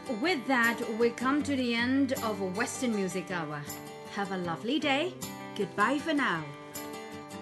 with that, we come to the end of Western Music Hour. Have a lovely day. Goodbye for now.